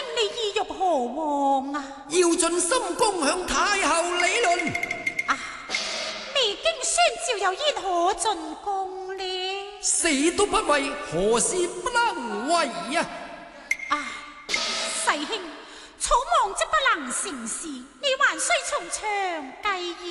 你意欲何往啊？ 要盡心功向太后理論。 啊！未經宣召，又焉可進宮呢？ 死都不為，何事不能為呀？ 世兄，草莽則不能成事，你還需從長計議。